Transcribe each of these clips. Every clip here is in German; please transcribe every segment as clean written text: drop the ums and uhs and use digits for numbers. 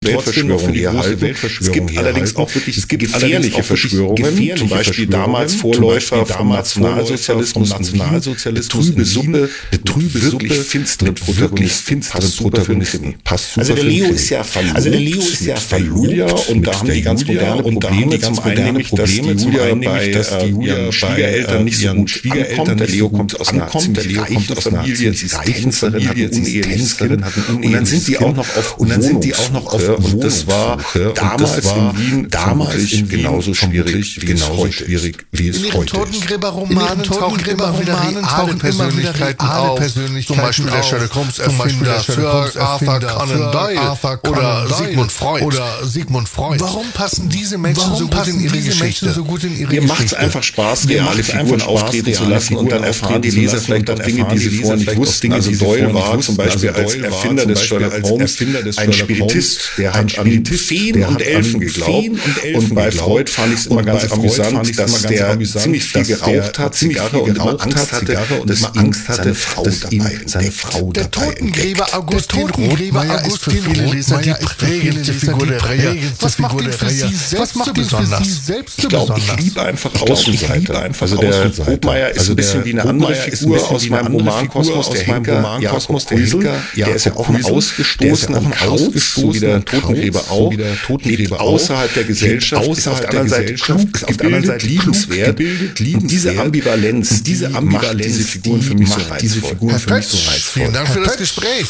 Weltverschwörung herhalten. Es gibt allerdings auch wirklich gefährliche Verschwörungen, zum Beispiel damals Vorläufer vom Nationalsozialismus, trübe Suppe, wirklich finsteren Protagonisten. Also der Leo ist ja Julia und da haben die ganz moderne Probleme. Zum einen nämlich, dass die Julia bei ihren Schwiegereltern nicht so gut ankommt. Der Leo kommt aus einer ziemlich reichen Familie, sie ist Tänzerin, hat ein uneheliches Kind. Und dann sind die auch noch auf Wohnungssuche. Und das war damals in Wien genauso schwierig, wie es heute ist. In ihren Totengräberromanen tauchen immer wieder reale Persönlichkeiten auf. Zum Beispiel der Sherlock Holmes Erfinder Sir Arthur Conan Doyle oder Sigmund Freud. Warum passen diese Menschen so gut in ihre Geschichte? Mir macht es einfach Spaß, reale Figuren auftreten zu lassen und dann erfahren die Leser vielleicht auch Dinge, die sie vorher nicht wussten. Also Doyle war zum Beispiel als Erfinder des Sherlock Holmes ein Spiritist, der hat an Feen und Elfen geglaubt. Und bei Freud fand ich es immer ganz amüsant, dass der ziemlich viel geraucht hat, Zigarre und immer Angst hatte, dass seine Frau dabei. Der Totengräber Augustin Rothmeier ist für viele Leser die prägendste Figur der Reihe. Was macht ihn für Sie selbst so besonders? Ich glaube, ich liebe einfach Außenseiter. Also der Rothmeier ist ein bisschen wie eine andere Figur aus meinem Romankosmos, der Henker, Jakob Krüsel. Der ist ja auch ein ausgestoßener Kauz, so wie der Totengräber auch, lebt außerhalb der Gesellschaft, ist auf der anderen Seite klug, ist auf der anderen Seite liebenswert. Und diese Ambivalenz, diese Figuren für mich so reizvoll. Herr Pötsch, vielen Dank für das Gespräch.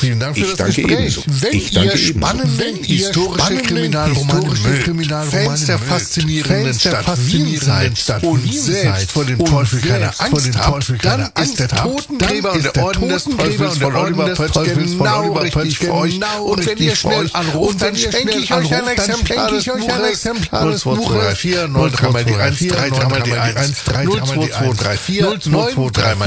Wenn ihr spannende historische Kriminalromane mögt, Fans der faszinierenden Stadt Wien seid und selbst vor dem Teufel keine Angst habt, dann ist der Totengräber und der Orden des Teufels von Oliver Pötsch genau richtig für euch. Und wenn ihr schnell anruft, dann schenke ich euch ein Exemplar des Buches 0234 93 mal die 1, 3 mal die 1, 0234 023